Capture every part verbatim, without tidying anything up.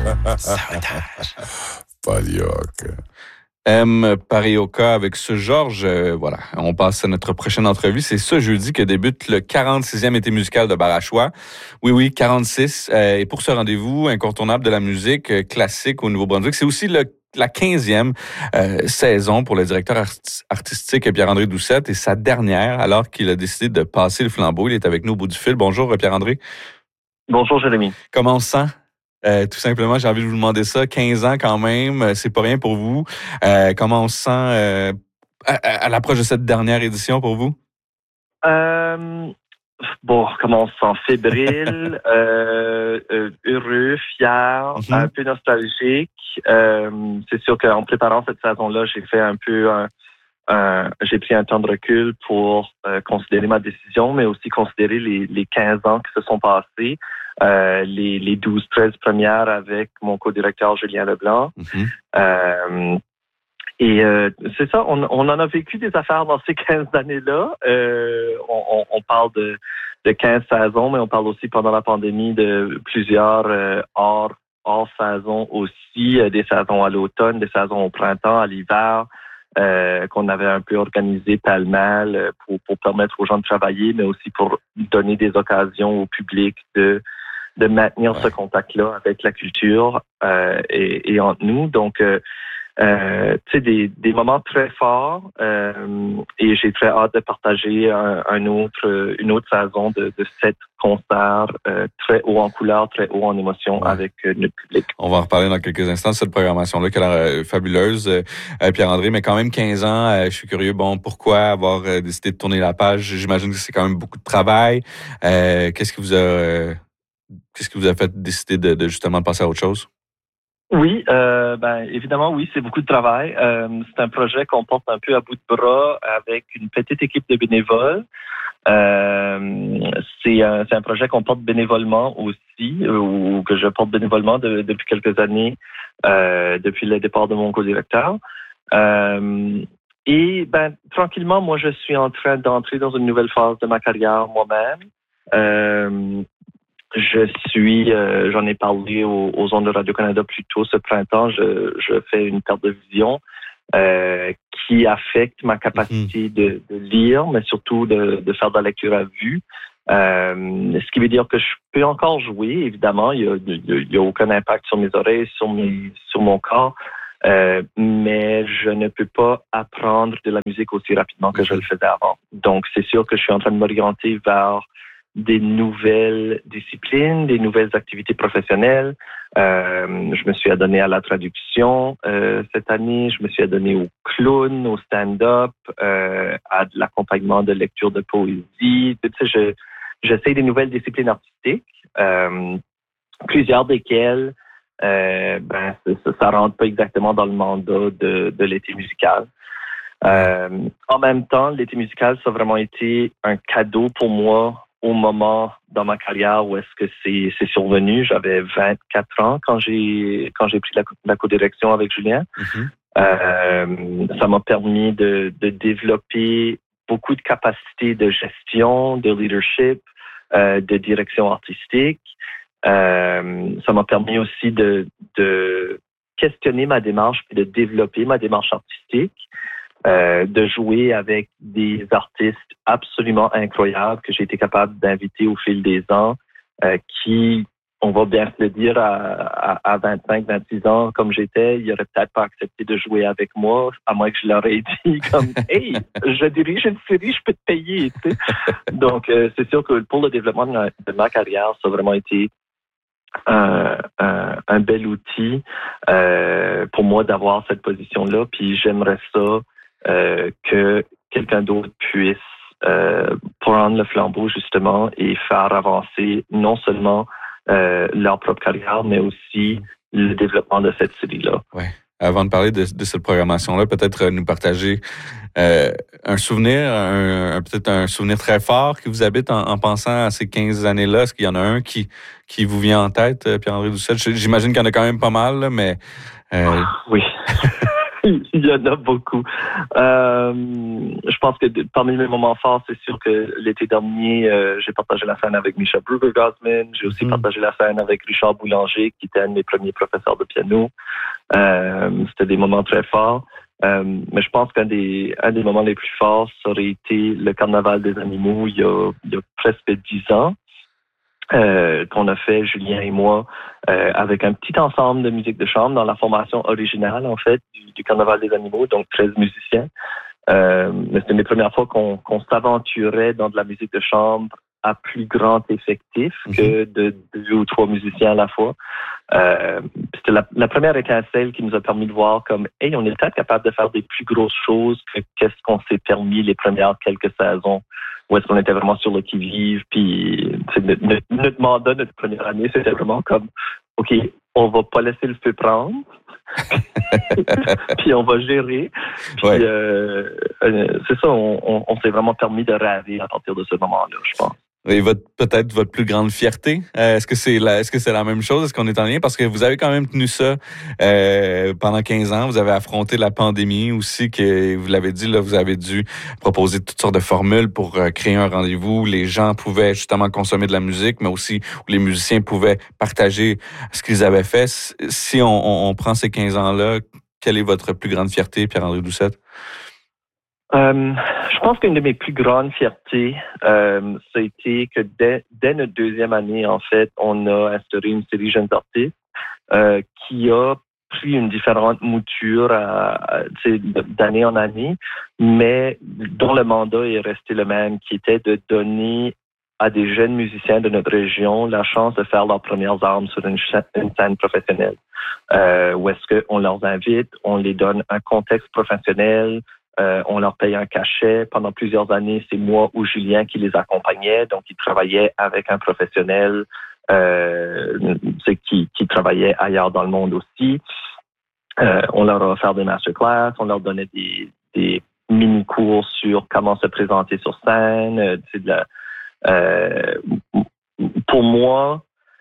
Sabotage. Parioca. M. Parioca avec ce Georges. Euh, voilà, on passe à notre prochaine entrevue. C'est ce jeudi que débute le quarante-sixième été musical de Barachois. Oui, oui, quarante-six. Euh, et pour ce rendez-vous incontournable de la musique euh, classique au Nouveau-Brunswick, c'est aussi le la quinzième euh, saison pour le directeur art- artistique Pierre-André Doucette et sa dernière alors qu'il a décidé de passer le flambeau. Il est avec nous au bout du fil. Bonjour Pierre-André. Bonjour Jérémy. Comment on se sent? Euh, tout simplement, j'ai envie de vous demander ça. quinze ans quand même, c'est pas rien pour vous. Euh, comment on se sent euh, à, à l'approche de cette dernière édition pour vous? Euh, bon, comment on se sent? Fébrile, euh, euh, heureux, fier, mm-hmm. un peu nostalgique. Euh, c'est sûr qu'en préparant cette saison-là, j'ai fait un peu un, un j'ai pris un temps de recul pour euh, considérer ma décision, mais aussi considérer les, les quinze ans qui se sont passés. Euh, les, les douze treize premières avec mon co-directeur Julien Leblanc. Mm-hmm. Euh, et euh, c'est ça, on, on en a vécu des affaires dans ces quinze années-là. Euh, on, on parle de, de quinze saisons, mais on parle aussi pendant la pandémie de plusieurs euh, hors, hors saisons aussi, euh, des saisons à l'automne, des saisons au printemps, à l'hiver, euh, qu'on avait un peu organisé pêle-mêle pour, pour permettre aux gens de travailler, mais aussi pour donner des occasions au public de de maintenir ouais. ce contact-là avec la culture euh, et, et entre nous. Donc, euh, euh, tu sais, des, des moments très forts euh, et j'ai très hâte de partager un, un autre, une autre saison de, de sept concerts euh, très haut en couleur, très haut en émotion ouais. avec euh, notre public. On va en reparler dans quelques instants de cette programmation-là qui a l'air euh, fabuleuse, euh, Pierre-André, mais quand même quinze ans, euh, je suis curieux, bon, pourquoi avoir euh, décidé de tourner la page? J'imagine que c'est quand même beaucoup de travail. Euh, qu'est-ce qui vous a... Euh, Qu'est-ce qui vous a fait décider de, de justement passer à autre chose? Oui, euh, ben évidemment, oui, c'est beaucoup de travail. Euh, c'est un projet qu'on porte un peu à bout de bras avec une petite équipe de bénévoles. Euh, c'est, un, c'est un projet qu'on porte bénévolement aussi, ou que je porte bénévolement de, depuis quelques années, euh, depuis le départ de mon co-directeur. Euh, et ben tranquillement, moi, je suis en train d'entrer dans une nouvelle phase de ma carrière moi-même. Euh, Je suis, euh, j'en ai parlé aux, aux ondes de Radio-Canada plus tôt ce printemps. Je, je fais une perte de vision euh, qui affecte ma capacité mm-hmm. de, de lire, mais surtout de, de faire de la lecture à vue. Euh, ce qui veut dire que je peux encore jouer, évidemment. Il y a, il y a aucun impact sur mes oreilles, sur mes, sur mon corps. Euh, mais je ne peux pas apprendre de la musique aussi rapidement que je le faisais avant. Donc, c'est sûr que je suis en train de m'orienter vers des nouvelles disciplines, des nouvelles activités professionnelles. Euh, je me suis adonné à la traduction euh, cette année. Je me suis adonné au clown, au stand-up, euh, à de l'accompagnement de lecture de poésie. Tu sais, je, j'essaie des nouvelles disciplines artistiques, euh, plusieurs desquelles euh, ben, ça, ça rentre pas exactement dans le mandat de, de l'été musical. Euh, en même temps, l'été musical, ça a vraiment été un cadeau pour moi au moment dans ma carrière où est-ce que c'est, c'est survenu. J'avais vingt-quatre ans quand j'ai quand j'ai pris la, la co-direction avec Julien. Mm-hmm. Euh, ça m'a permis de, de développer beaucoup de capacités de gestion, de leadership, euh, de direction artistique. Euh, ça m'a permis aussi de, de questionner ma démarche et de développer ma démarche artistique. Euh, de jouer avec des artistes absolument incroyables que j'ai été capable d'inviter au fil des ans, euh, qui, on va bien se le dire, à, à, à vingt-cinq, vingt-six ans, comme j'étais, ils n'auraient peut-être pas accepté de jouer avec moi, à moins que je leur ai dit comme « Hey, je dirige une série, je peux te payer. » tu sais. Donc, euh, c'est sûr que pour le développement de ma, de ma carrière, ça a vraiment été Un, un, un bel outil euh, pour moi d'avoir cette position-là. Puis j'aimerais ça euh, que quelqu'un d'autre puisse euh, prendre le flambeau justement et faire avancer non seulement euh, leur propre carrière, mais aussi le développement de cette série-là. Ouais. Avant de parler de, de cette programmation-là, peut-être nous partager euh, un souvenir, un, un, peut-être un souvenir très fort qui vous habite en, en pensant à ces quinze années-là. Est-ce qu'il y en a un qui, qui vous vient en tête, Pierre-André Doucette? J'imagine qu'il y en a quand même pas mal, là, mais... Euh... Ah, oui. Il y en a beaucoup. Euh, je pense que de, parmi mes moments forts, c'est sûr que l'été dernier, euh, j'ai partagé la scène avec Misha Bruegger-Gosman. J'ai aussi mmh. partagé la scène avec Richard Boulanger, qui était un de mes premiers professeurs de piano. Euh, c'était des moments très forts. Euh, mais je pense qu'un des, un des moments les plus forts, ça aurait été le Carnaval des animaux il y a, il y a presque dix ans. Euh, qu'on a fait, Julien et moi, euh, avec un petit ensemble de musique de chambre dans la formation originale, en fait, du, du Carnaval des animaux, donc treize musiciens. Euh, mais c'était mes premières fois qu'on, qu'on s'aventurait dans de la musique de chambre à plus grand effectif mm-hmm. que de deux ou trois musiciens à la fois. Euh, c'était la, la première étincelle qui nous a permis de voir comme, hey, on est peut-être capable de faire des plus grosses choses que qu'est-ce qu'on s'est permis les premières quelques saisons, où est-ce qu'on était vraiment sur le qui-vive, puis notre, notre, notre mandat, notre première année, c'était vraiment comme, OK, on va pas laisser le feu prendre, puis on va gérer. Puis ouais. euh, euh, c'est ça, on, on, on s'est vraiment permis de rêver à partir de ce moment-là, je pense. Et votre, peut-être votre plus grande fierté, euh, est-ce que c'est la, est-ce que c'est la même chose? Est-ce qu'on est en lien? Parce que vous avez quand même tenu ça euh, pendant quinze ans. Vous avez affronté la pandémie aussi, que vous l'avez dit, là, vous avez dû proposer toutes sortes de formules pour euh, créer un rendez-vous où les gens pouvaient justement consommer de la musique, mais aussi où les musiciens pouvaient partager ce qu'ils avaient fait. Si on, on, on prend ces quinze ans-là, quelle est votre plus grande fierté, Pierre-André Doucette? Euh, je pense qu'une de mes plus grandes fiertés, euh, ça a été que dès, dès notre deuxième année, en fait, on a instauré une série Jeunes artistes euh, qui a pris une différente mouture à, à, d'année en année, mais dont le mandat est resté le même, qui était de donner à des jeunes musiciens de notre région la chance de faire leurs premières armes sur une, ch- une scène professionnelle. Euh, où est-ce qu'on leur invite, on les donne un contexte professionnel, Euh, on leur paye un cachet. Pendant plusieurs années, c'est moi ou Julien qui les accompagnait. Donc, ils travaillaient avec un professionnel euh, qui, qui travaillait ailleurs dans le monde aussi. Euh, on leur a offert des masterclass. On leur donnait des, des mini-cours sur comment se présenter sur scène. C'est de la, euh, pour moi,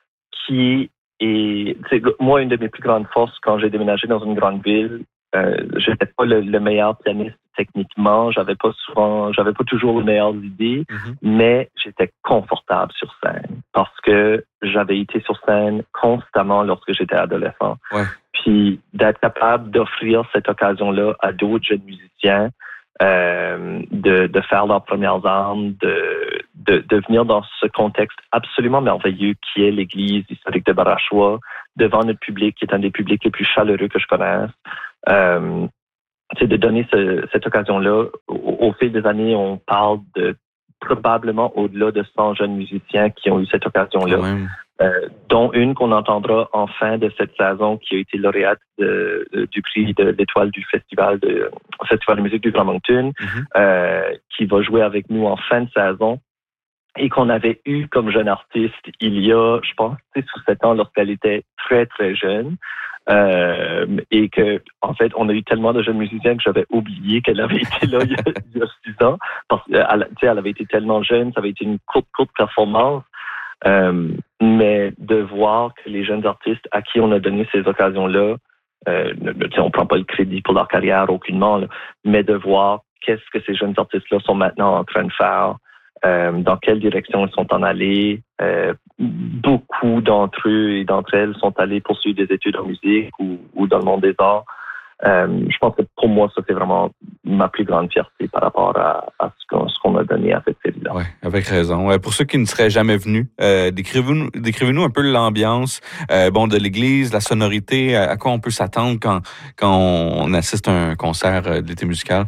qui est... Moi, une de mes plus grandes forces quand j'ai déménagé dans une grande ville, Euh, j'étais pas le, le meilleur pianiste techniquement, j'avais pas souvent, j'avais pas toujours les meilleures idées, mm-hmm. mais j'étais confortable sur scène parce que j'avais été sur scène constamment lorsque j'étais adolescent. Ouais. Puis d'être capable d'offrir cette occasion-là à d'autres jeunes musiciens, euh, de, de faire leurs premières armes, de, de, de venir dans ce contexte absolument merveilleux qui est l'Église historique de Barachois, devant notre public, qui est un des publics les plus chaleureux que je connaisse. Euh, c'est de donner ce, cette occasion-là. Au, au fil des années, on parle de probablement au-delà de cent jeunes musiciens qui ont eu cette occasion-là, euh, dont une qu'on entendra en fin de cette saison, qui a été lauréate de, de, du prix de l'étoile du festival de festival de musique du Grand Moncton, mm-hmm. euh, qui va jouer avec nous en fin de saison et qu'on avait eu comme jeune artiste il y a, je pense, sous sept ans, lorsqu'elle était très, très jeune. Euh, et que, en fait, on a eu tellement de jeunes musiciens que j'avais oublié qu'elle avait été là il y a, il y a six ans. Parce qu'elle elle avait été tellement jeune, ça avait été une courte, courte performance. Euh, mais de voir que les jeunes artistes à qui on a donné ces occasions-là, euh, on ne prend pas le crédit pour leur carrière aucunement, là, mais de voir qu'est-ce que ces jeunes artistes-là sont maintenant en train de faire, Euh, dans quelle direction ils sont en allés. Euh, beaucoup d'entre eux et d'entre elles sont allés poursuivre des études en musique ou, ou dans le monde des arts. Euh, je pense que pour moi, ça, c'est vraiment ma plus grande fierté par rapport à, à ce, qu'on, ce qu'on a donné à cette série-là. Oui, avec raison. Ouais, pour ceux qui ne seraient jamais venus, euh, décrivez-nous, décrivez-nous un peu l'ambiance euh, bon, de l'église, la sonorité, à quoi on peut s'attendre quand, quand on assiste à un concert de l'été musical.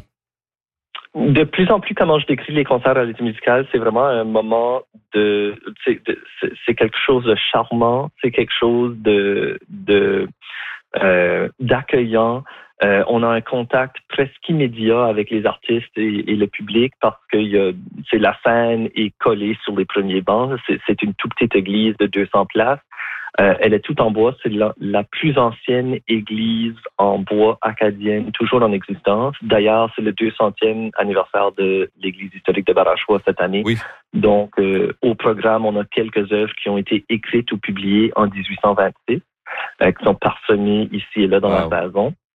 De plus en plus, comment je décris les concerts à l'été musical, c'est vraiment un moment de, c'est, de, c'est, c'est quelque chose de charmant, c'est quelque chose de, de euh, d'accueillant. Euh, on a un contact presque immédiat avec les artistes et, et le public parce que y a, c'est la scène est collée sur les premiers bancs. C'est, c'est une toute petite église de deux cents places. Euh, elle est toute en bois. C'est la, la plus ancienne église en bois acadienne toujours en existence. D'ailleurs, c'est le deux centième anniversaire de l'église historique de Barachois cette année. Oui. Donc, euh, au programme, on a quelques œuvres qui ont été écrites ou publiées en dix-huit cent vingt-six, euh, qui sont parsemées ici et là dans wow. la saison.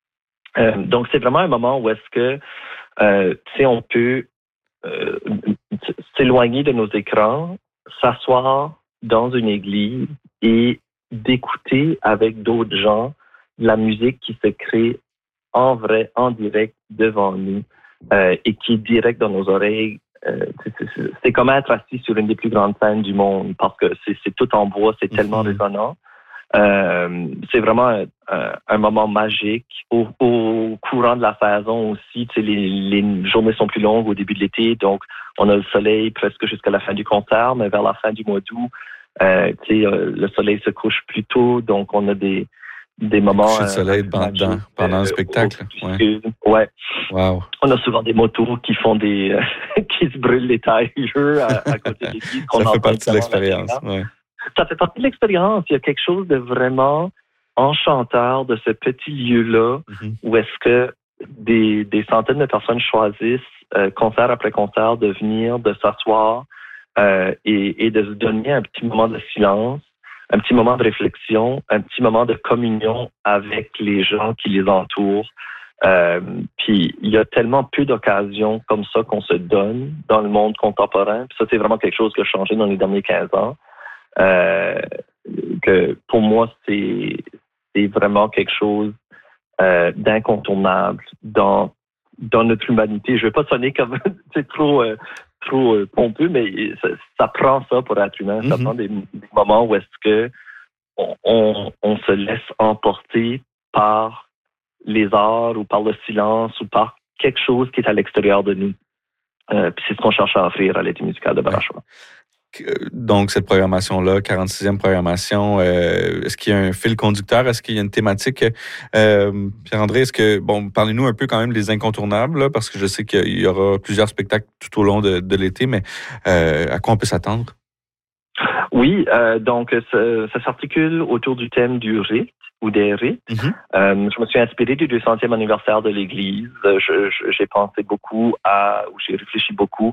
Euh, donc, c'est vraiment un moment où est-ce que, euh, tu sais, on peut euh, s'éloigner de nos écrans, s'asseoir dans une église et d'écouter avec d'autres gens la musique qui se crée en vrai, en direct, devant nous, euh, et qui est direct dans nos oreilles. Euh, c'est, c'est, c'est comme être assis sur une des plus grandes scènes du monde, parce que c'est, c'est tout en bois, c'est tellement mm-hmm. résonnant. Euh, c'est vraiment un, un, un moment magique. Au, au courant de la saison aussi, tu sais, les, les journées sont plus longues au début de l'été, donc on a le soleil presque jusqu'à la fin du concert, mais vers la fin du mois d'août, euh, tu sais, euh, le soleil se couche plus tôt, donc on a des des moments de soleil euh, pendant, pendant euh, le spectacle. Ouais. ouais. Wow. On a souvent des motos qui font des euh, qui se brûlent les tailleurs à, à côté de l'église. Ça fait partie de l'expérience. Ouais. Ça fait partie de l'expérience. Il y a quelque chose de vraiment enchanteur de ce petit lieu-là mm-hmm. où est-ce que des, des centaines de personnes choisissent, euh, concert après concert, de venir, de s'asseoir euh, et, et de se donner un petit moment de silence, un petit moment de réflexion, un petit moment de communion avec les gens qui les entourent. Euh, puis il y a tellement peu d'occasions comme ça qu'on se donne dans le monde contemporain. Puis ça, c'est vraiment quelque chose qui a changé dans les derniers quinze ans. Euh, que pour moi, c'est, c'est vraiment quelque chose euh, d'incontournable dans, dans notre humanité. Je ne veux pas sonner comme c'est trop... Euh, trop euh, pompeux, mais ça, ça prend ça pour être humain. Mm-hmm. Ça prend des, des moments où est-ce que on, on, on se laisse emporter par les arts ou par le silence ou par quelque chose qui est à l'extérieur de nous. Euh, puis c'est ce qu'on cherche à offrir à l'été musicale de Barachois. Donc, cette programmation-là, quarante-sixième programmation, euh, est-ce qu'il y a un fil conducteur? Est-ce qu'il y a une thématique? Euh, Pierre-André, est-ce que, bon, parlez-nous un peu quand même des incontournables, là, parce que je sais qu'il y aura plusieurs spectacles tout au long de, de l'été, mais euh, à quoi on peut s'attendre? Oui, euh, donc, ça, ça s'articule autour du thème du rite ou des rites. Mm-hmm. Euh, je me suis inspiré du deux centième anniversaire de l'Église. Je, je, j'ai pensé beaucoup à, ou j'ai réfléchi beaucoup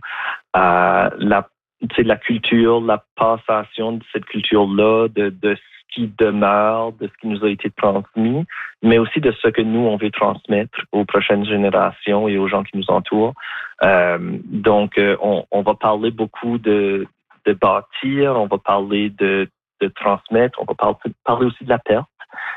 à la c'est la culture, la passation de cette culture-là, de, de ce qui demeure, de ce qui nous a été transmis, mais aussi de ce que nous, on veut transmettre aux prochaines générations et aux gens qui nous entourent. Euh, donc, on, on va parler beaucoup de, de bâtir, on va parler de, de transmettre, on va parler, parler aussi de la perte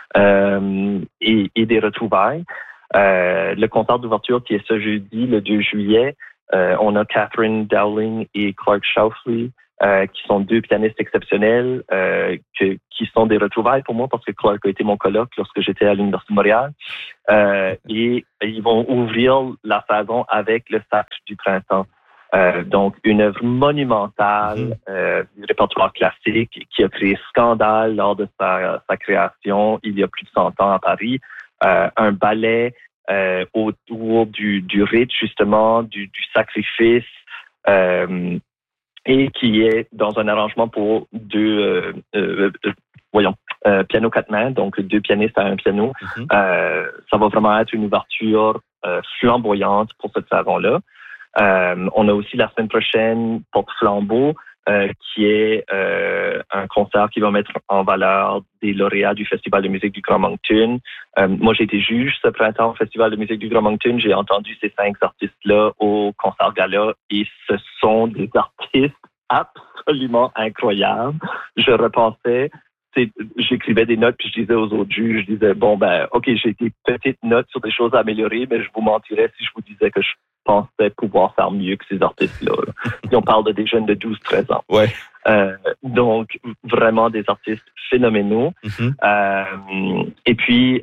euh, et, et des retrouvailles. Euh, le concert d'ouverture qui est ce jeudi, le deux juillet, Euh, on a Catherine Dowling et Clark Shoufley, euh, qui sont deux pianistes exceptionnels, euh, que, qui sont des retrouvailles pour moi parce que Clark a été mon coloc lorsque j'étais à l'Université de Montréal. Euh, et, et ils vont ouvrir la saison avec le Sacre du printemps. Euh, donc, une œuvre monumentale euh, du répertoire classique qui a créé scandale lors de sa, sa création il y a plus de cent ans à Paris. Euh, un ballet Euh, autour du, du rite, justement, du, du sacrifice, euh, et qui est dans un arrangement pour deux, euh, euh, euh, voyons, euh, piano quatre mains, donc deux pianistes à un piano. Mm-hmm. Euh, ça va vraiment être une ouverture euh, flamboyante pour cette saison-là. Euh, on a aussi la semaine prochaine Porte-Flambeau, Euh, qui est euh, un concert qui va mettre en valeur des lauréats du Festival de musique du Grand Moncton. Euh, moi, j'ai été juge ce printemps au Festival de musique du Grand Moncton. J'ai entendu ces cinq artistes-là au concert gala et ce sont des artistes absolument incroyables. Je repensais, j'écrivais des notes puis je disais aux autres juges, je disais, bon, ben, OK, j'ai des petites notes sur des choses à améliorer, mais je vous mentirais si je vous disais que je pensais pouvoir faire mieux que ces artistes-là. Là. Si on parle de des jeunes de douze treize ans. Ouais. Euh, donc, vraiment des artistes phénoménaux. Mm-hmm. Euh, et puis,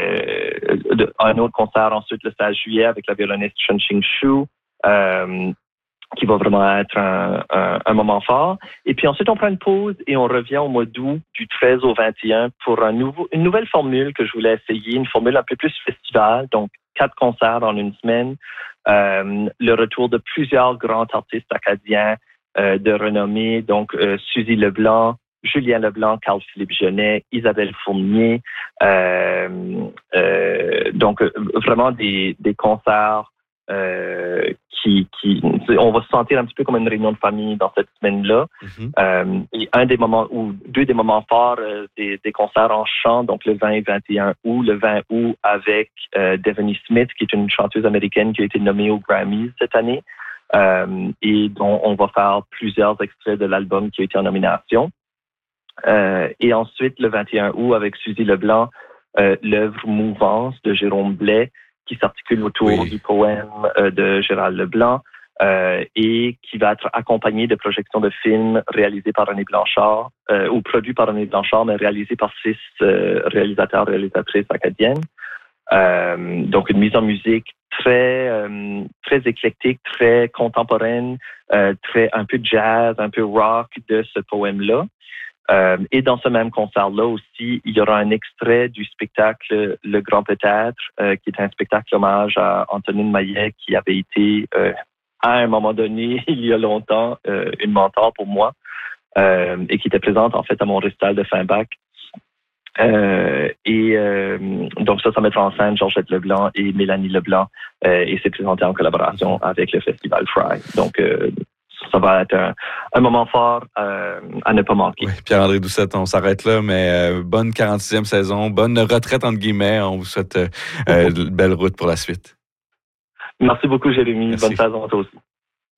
euh, un autre concert ensuite le seize juillet avec la violoniste Chun-Ching Shu, euh, qui va vraiment être un, un, un moment fort. Et puis ensuite, on prend une pause et on revient au mois d'août, du treize au vingt et un, pour un nouveau, une nouvelle formule que je voulais essayer, une formule un peu plus festival, donc quatre concerts en une semaine, euh, le retour de plusieurs grands artistes acadiens euh, de renommée, donc euh, Suzy Leblanc, Julien Leblanc, Carl-Philippe Genet, Isabelle Fournier, euh, euh, donc vraiment des, des concerts Euh, qui, qui, on va se sentir un petit peu comme une réunion de famille dans cette semaine-là. Mm-hmm. Euh, et un des moments, ou deux des moments forts euh, des, des concerts en chant, donc le vingt et vingt et un août, le vingt août avec euh, Devaney Smith, qui est une chanteuse américaine qui a été nommée aux Grammys cette année, euh, et dont on va faire plusieurs extraits de l'album qui a été en nomination. Euh, et ensuite, le vingt et un août, avec Suzy Leblanc, euh, l'œuvre Mouvance de Jérôme Blais, qui s'articule autour oui. du poème euh, de Gérald Leblanc euh, et qui va être accompagné de projections de films réalisés par René Blanchard euh, ou produits par René Blanchard, mais réalisés par six euh, réalisateurs et réalisatrices acadiennes. Euh, donc, une mise en musique très euh, très éclectique, très contemporaine, euh, très un peu jazz, un peu rock de ce poème-là. Euh, et dans ce même concert-là aussi, il y aura un extrait du spectacle Le Grand Peut-être, euh, qui est un spectacle hommage à Antonine Maillet, qui avait été, euh, à un moment donné, il y a longtemps, euh, une mentor pour moi, euh, et qui était présente en fait à mon récital de fin bac. Euh, et euh, donc ça, ça mettra en scène Georgette Leblanc et Mélanie Leblanc, euh, et c'est présenté en collaboration avec le Festival Fry. Donc euh, ça va être un, un moment fort euh, à ne pas manquer. Oui, Pierre-André Doucette, on s'arrête là, mais euh, bonne quarante-sixième saison, bonne retraite entre guillemets. On vous souhaite euh, euh, une belle route pour la suite. Merci beaucoup, Jérémy. Merci. Bonne saison à toi aussi.